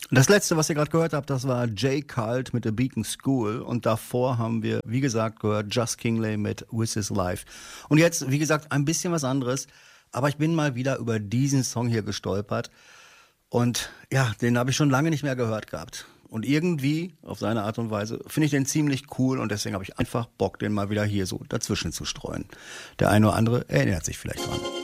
Das letzte, was ihr gerade gehört habt, das war Jay Cult mit The Beacon School und davor haben wir, wie gesagt, gehört Just Kingley mit With His Life. Und jetzt, wie gesagt, ein bisschen was anderes, aber ich bin mal wieder über diesen Song hier gestolpert und ja, den habe ich schon lange nicht mehr gehört gehabt. Und irgendwie, auf seine Art und Weise, finde ich den ziemlich cool und deswegen habe ich einfach Bock, den mal wieder hier so dazwischen zu streuen. Der eine oder andere erinnert sich vielleicht dran.